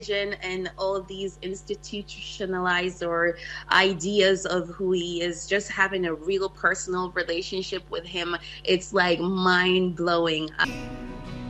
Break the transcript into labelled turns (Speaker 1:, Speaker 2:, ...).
Speaker 1: and all these institutionalized or ideas of who he is, just having a real personal relationship with him, it's like mind blowing.